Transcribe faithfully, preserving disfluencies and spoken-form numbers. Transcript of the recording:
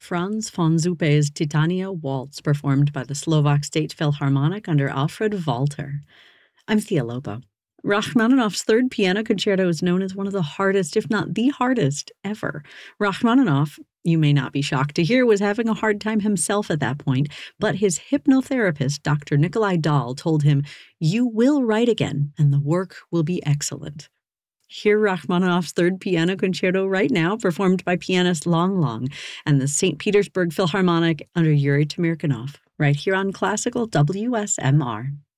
Franz von Zuppe's Titania Waltz, performed by the Slovak State Philharmonic under Alfred Walter. I'm Thea Lobo. Rachmaninoff's Third Piano Concerto is known as one of the hardest, if not the hardest, ever. Rachmaninoff, you may not be shocked to hear, was having a hard time himself at that point, but his hypnotherapist, Doctor Nikolai Dahl, told him, "You will write again, and the work will be excellent." Hear Rachmaninoff's Third Piano Concerto right now, performed by pianist Long Long and the Saint Petersburg Philharmonic under Yuri Tamirkanov, right here on Classical W S M R.